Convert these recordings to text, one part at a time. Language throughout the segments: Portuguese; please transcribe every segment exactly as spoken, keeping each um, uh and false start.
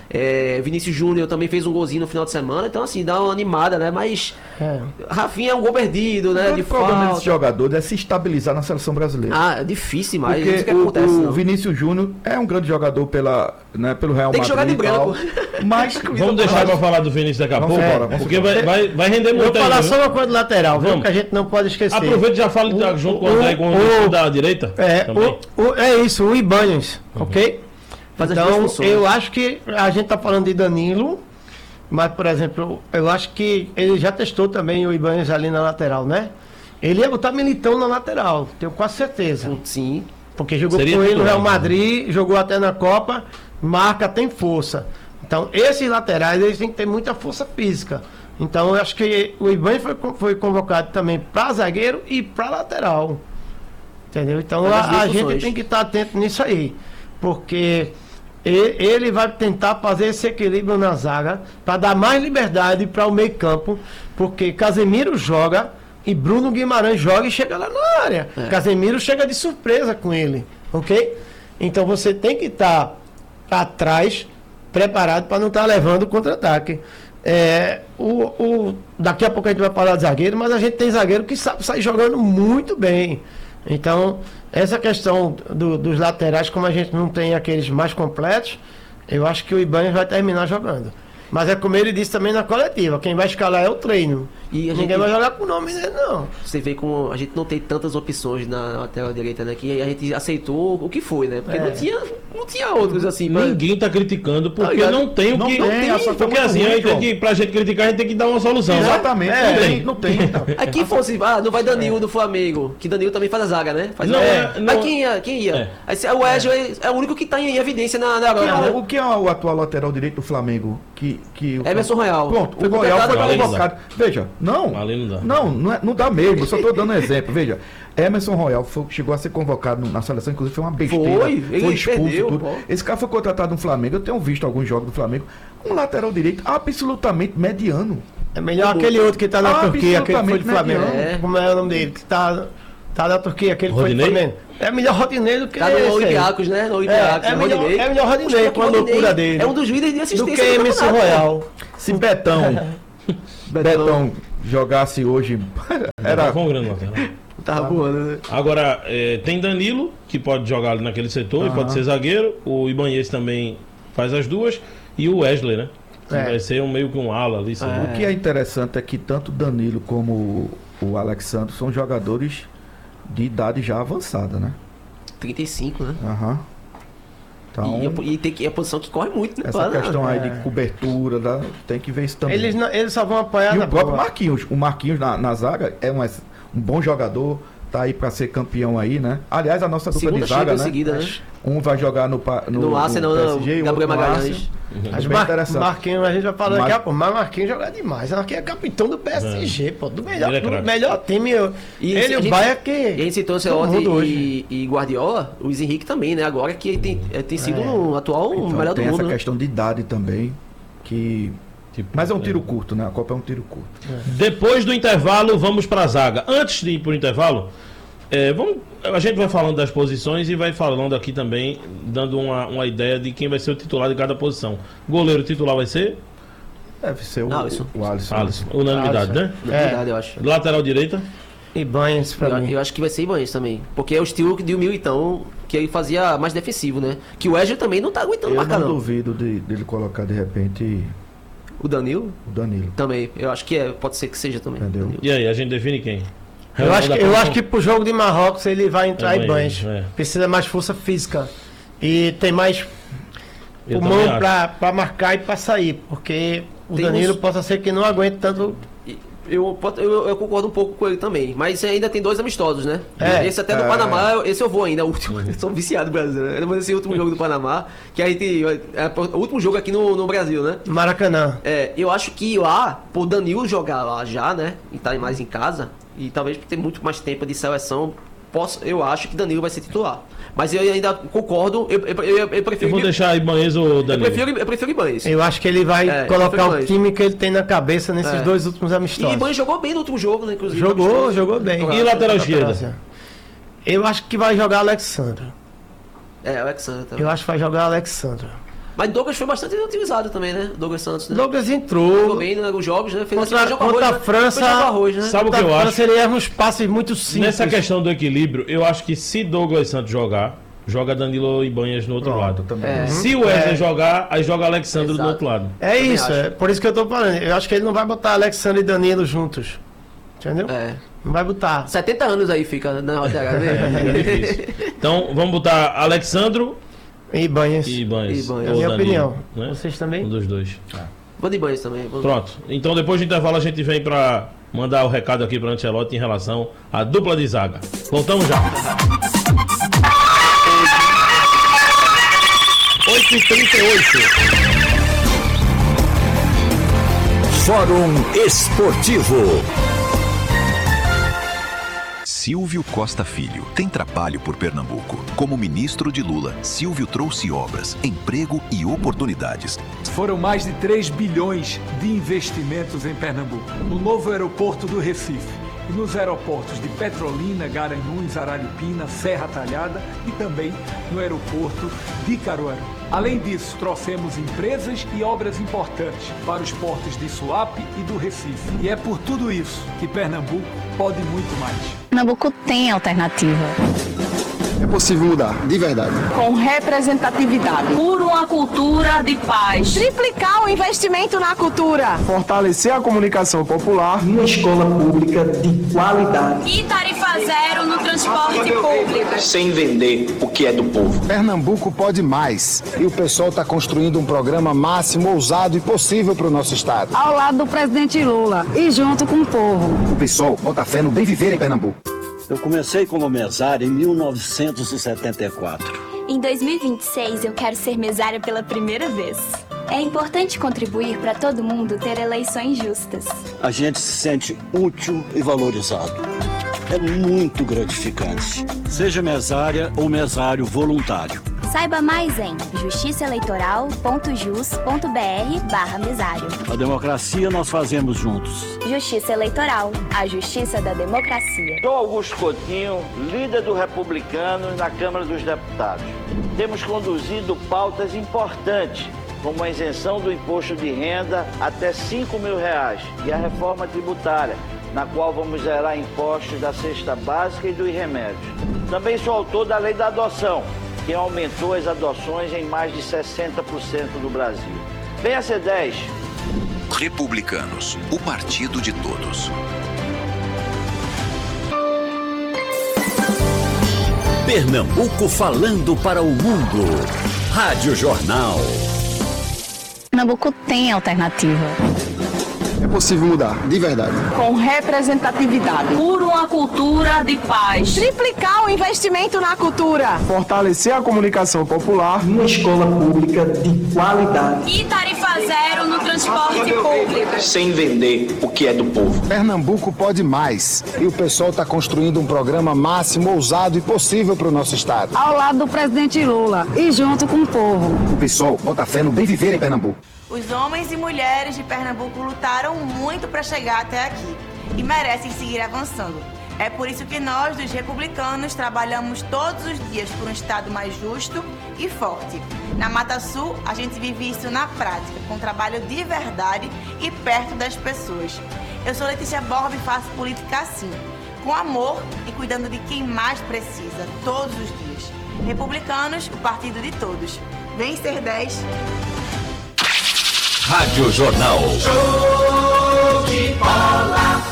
É, Vinícius Júnior também fez um golzinho no final de semana, então assim, dá uma animada, né? Mas É. Rafinha é um gol perdido, né? O De problema desse falta. jogador é se estabilizar na seleção brasileira. Ah, é difícil, mas Porque isso que o, acontece. o não. Vinícius Júnior é um grande jogador pela, né, pelo Real Tem que Madrid. jogar de e tal, branco. mas Vamos deixar pra falar do Vinícius daqui a Vamos pouco, embora, vamos porque embora. vai, vai, vai render Eu muito vou falar ainda, só viu? uma coisa do lateral, viu? Vamos. Que a gente não pode esquecer. Aproveita e já fala O- junto com o- o André, com o o- Vinícius da direita. É, também. o, o- é isso, o Ibanez, ok? Faz as duas Então, funções. eu acho que a gente tá falando de Danilo, mas, por exemplo, eu acho que ele já testou também o Ibanez ali na lateral, né? Ele ia botar Militão na lateral, tenho quase certeza. Sim. Porque jogou Seria com ele no titular, Real Madrid, jogou até na Copa, marca, tem força. Então, esses laterais, eles têm que ter muita força física. Então, eu acho que o Ibanez foi, foi convocado também para zagueiro e para lateral. Entendeu? Então, Faz as duas a, a gente funções. tem que estar atento nisso aí. Porque e- ele vai tentar fazer esse equilíbrio na zaga para dar mais liberdade para o meio campo. Porque Casemiro joga e Bruno Guimarães joga e chega lá na área. É. Casemiro chega de surpresa com ele. Ok? Então, você tem que estar atrás, preparado para não estar levando o contra-ataque. É, o, o, daqui a pouco a gente vai falar de zagueiro, mas a gente tem zagueiro que sabe sair jogando muito bem. Então, essa questão do- dos laterais, como a gente não tem aqueles mais completos, eu acho que o Ibanez vai terminar jogando. Mas é como ele disse também na coletiva, quem vai escalar é o treino. E a Ninguém gente- vai jogar com o nome dele, não. Você vê como a gente não tem tantas opções na lateral direita, né? Que a gente aceitou o que foi, né? Porque É. não, tinha, não tinha outros assim. pra- Ninguém tá criticando porque Tá ligado? não tem o Não que. tem, a situação porque é muito assim, ruim, a gente tem João. que, pra gente criticar, a gente tem que dar uma solução. né? Exatamente, É, não é. tem, não tem. Então. Aqui fosse, ah, não vai Danilo do Flamengo, que Danilo também faz a zaga, né? Faz Não, a... é, não- Mas quem ia? Quem ia? É. Aí, se- o Wesley é o único que tá em evidência na, na O que Europa, é- né? O que é o atual lateral direito do Flamengo? Que, que o Emerson Royal. Pronto, Foi o Royal foi contratado pra- convocado. Veja, não. Ali não dá. Não, não, é- não dá mesmo. Eu só estou dando um exemplo. Veja, Emerson Royal foi- chegou a ser convocado no- na seleção, inclusive foi uma besteira. Foi, ele expulso perdeu, tudo. pô. Esse cara foi contratado no Flamengo. Eu tenho visto alguns jogos do Flamengo. Um lateral direito absolutamente mediano. É melhor aquele outro que tá na Ah, Turquia, aquele que foi de absolutamente Flamengo. mediano. É. Como é o nome dele? Que tá, tá na Turquia, aquele que foi de Rodinei? Flamengo. É melhor Rodinei do que Tá no esse aí. Olympiacos, né? No Olympiacos. É, é no melhor- Rodinei. é melhor Rodinei, Poxa, com a Rodinei loucura dele. É um dos líderes de Do assistência que do Emerson campeonato, né? Royal. Se Betão, Betão jogasse hoje, era. Foi um grande lateral. Tava voando, né? Agora, é, tem Danilo, que pode jogar ali naquele setor, e Aham. pode ser zagueiro. O Ibanez também faz as duas. E o Wesley, né? Que É. vai ser um, meio que um ala ali. sabe? É. O que é interessante é que tanto Danilo como o, o Alexandre são jogadores de idade já avançada, né? trinta e cinco, né? Aham. Então, E, a- e tem que, é a posição que corre muito, né? essa Para- questão aí é. de cobertura, da- tem que ver isso também. Eles, não- eles só vão apoiar E na o próprio boa. Marquinhos. O Marquinhos na, na zaga é um, um bom jogador, tá aí pra ser campeão aí, né? Aliás, a nossa dupla Segunda de zaga, Champions né? seguida, né? Um vai jogar no, pa- no, No Arsenal, P não, S G e o Gabriel outro no Magalhães. Arsenal. Mas Bem Mar interessante. Marquinhos, a gente vai falar Mar- daqui a pouco, mas Marquinhos joga demais. Marquinhos é capitão do P S G, pô, do melhor, Ele é do craque. melhor time. Eu- E ele e a o gente- Bahia que. E a gente citou todo Ancelotti mundo hoje. e, e Guardiola, o Luiz Henrique também, né? Agora que ele tem, é, tem sido um atual Então, melhor do tem mundo, essa né? questão de idade também, que... Tipo, Mas é um tiro curto, né? A Copa é um tiro curto. Depois do intervalo, vamos para a zaga. Antes de ir para o intervalo, é, vamos, a gente vai falando das posições e vai falando aqui também, dando uma, uma ideia de quem vai ser o titular de cada posição. Goleiro titular vai ser Deve ser o Alisson. o Alisson. Alisson, unanimidade, Alisson. né? Na É. verdade, eu acho. Lateral direita, E Banhas pra Eu, mim. eu acho que vai ser Ibanez também. Porque é o estilo de um Militão que ele fazia mais defensivo, né? Que o Wesley também não tá aguentando Eu marcar, não não. duvido de, dele colocar de repente O Danilo o Danilo. também. Eu acho que é, pode ser que seja também. Entendeu? Danilo. e aí, a gente define quem? Eu acho, que, eu acho que pro jogo de Marrocos ele vai entrar É em Banhas. Banhas, é. Precisa mais força física. E tem mais Eu também pulmão acho. pra, pra marcar e pra sair. Porque o Tem Danilo uns- possa ser que não aguente tanto. E Eu, eu, eu concordo um pouco com ele também. Mas ainda tem dois amistosos, né? É. Esse até do É. Panamá, esse eu vou ainda. O último, eu sou viciado no Brasil, né? Mas esse último jogo do Panamá, que a gente. É o último jogo aqui no, no Brasil, né? Maracanã. É, eu acho que lá, por Danilo jogar lá já, né? E tá mais em casa, e talvez por ter muito mais tempo de seleção, posso, eu acho que Danilo vai ser titular. Mas eu ainda concordo, eu, eu, eu, eu Eu prefiro. vou deixar Ibanez ou eu Danilo. prefiro, eu prefiro Ibanez. Eu acho que ele vai É, colocar o Banhas. time que ele tem na cabeça nesses É. dois últimos E amistosos. Ibanez jogou bem no último jogo, né? Inclusive. Jogou, amistoso. jogou bem. E lateral esquerda? Eu acho que vai jogar Alexandre. É, o Alexandre também. Eu acho que vai jogar Alexandre. Mas Douglas foi bastante utilizado também, né? Douglas Santos, né? Douglas entrou. Jogou bem nos jogos, né? Fez Contra, assim, contra arroz, a né? França. Foi jogo arroz, né? Sabe o que Contra eu a acho? França, ele erra uns passes muito simples. Nessa questão do equilíbrio, eu acho que se Douglas Santos jogar, joga Danilo Ibanhas no outro Pronto, lado. também. É. Se o Wesley É. jogar, aí joga Alexandre do Exato. outro lado. É Também isso, acho. é por isso que eu tô falando. Eu acho que ele não vai botar Alexandre e Danilo juntos. Entendeu? É. Não vai botar. setenta anos aí fica na Rota H, É né? difícil. Então, vamos botar Alexandro E Banhas. e Ibanhas. E Ibanhas. É a Ou minha Danilo, opinião. né? Vocês Um também? dos dois. Vou de banhos também. Vou... Pronto. Então, depois do intervalo, a gente vem pra mandar o recado aqui para Ancelotti em relação à dupla de zaga. Voltamos já. oito e trinta e oito. Fórum Esportivo. Silvio Costa Filho tem trabalho por Pernambuco. Como ministro de Lula, Silvio trouxe obras, emprego e oportunidades. Foram mais de três bilhões de investimentos em Pernambuco. No novo aeroporto do Recife e nos aeroportos de Petrolina, Garanhuns, Araripina, Serra Talhada e também no aeroporto de Caruaru. Além disso, trouxemos empresas e obras importantes para os portos de Suape e do Recife. E é por tudo isso que Pernambuco pode muito mais. Pernambuco tem alternativa. É possível mudar, de verdade. Com representatividade. Por uma cultura de paz. Triplicar o investimento na cultura. Fortalecer a comunicação popular. Uma escola pública de qualidade. E tarifa zero no transporte público. Sem vender o que é do povo. Pernambuco pode mais. E o pessoal está construindo um programa máximo, ousado e possível para o nosso estado. Ao lado do presidente Lula e junto com o povo. O pessoal bota fé no bem viver em Pernambuco. Eu comecei como mesário em mil novecentos e setenta e quatro. Em dois mil e vinte e seis, eu quero ser mesária pela primeira vez. É importante contribuir para todo mundo ter eleições justas. A gente se sente útil e valorizado. É muito gratificante. Seja mesária ou mesário voluntário. Saiba mais em justiçaeleitoral ponto jus ponto br barra mesário. A democracia nós fazemos juntos. Justiça Eleitoral, a justiça da democracia. Sou Augusto Coutinho, líder do Republicanos na Câmara dos Deputados. Temos conduzido pautas importantes, como a isenção do imposto de renda até cinco mil reais e a reforma tributária, na qual vamos zerar impostos da cesta básica e dos remédios. Também sou autor da lei da adoção, que aumentou as adoções em mais de sessenta por cento do Brasil. Venha ser dez. Republicanos, o partido de todos. Pernambuco falando para o mundo. Rádio Jornal. Pernambuco tem alternativa. É possível mudar, de verdade. Com representatividade. Por uma cultura de paz. Triplicar o investimento na cultura. Fortalecer a comunicação popular. Uma escola pública de qualidade. E tarifa zero no transporte público. Sem vender o que é do povo. Pernambuco pode mais. E o pessoal está construindo um programa máximo, ousado e possível para o nosso estado. Ao lado do presidente Lula e junto com o povo. O pessoal bota fé no bem viver em Pernambuco. Os homens e mulheres de Pernambuco lutaram muito para chegar até aqui e merecem seguir avançando. É por isso que nós, dos republicanos, trabalhamos todos os dias por um estado mais justo e forte. Na Mata Sul, a gente vive isso na prática, com trabalho de verdade e perto das pessoas. Eu sou Letícia Borba e faço política assim, com amor e cuidando de quem mais precisa, todos os dias. Republicanos, o partido de todos. Vem ser dez. Rádio Jornal. Show de bola.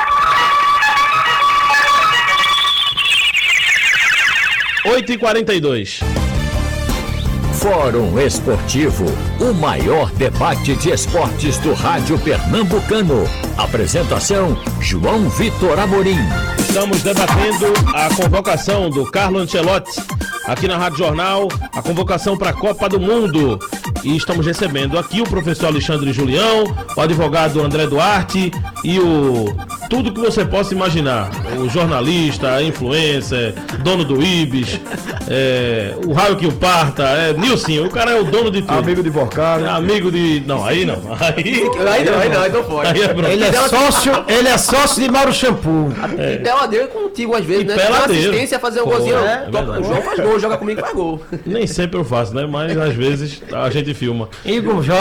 oito e quarenta e dois. Fórum Esportivo, o maior debate de esportes do rádio pernambucano. Apresentação, João Vitor Amorim. Estamos debatendo a convocação do Carlo Ancelotti aqui na Rádio Jornal, a convocação para a Copa do Mundo. E estamos recebendo aqui o professor Alexandre Julião, o advogado André Duarte e o tudo que você possa imaginar. O jornalista, influencer, dono do Ibis, é, o raio que o parta, é Nilson, o cara é o dono de tudo. Amigo de Borcário. É amigo de. Não, aí não. Aí, Aí não, aí não, aí não pode. Aí é bronca. Ele é sócio, ele é sócio de Mauro Shampoo. E peladeiro contigo às vezes, E né? Dá peladeiro. assistência, fazer o Pô, golzinho. é toca- verdade. o João faz gol, joga comigo e faz gol. Nem sempre eu faço, né? Mas às vezes a gente filma. Igor Jorge.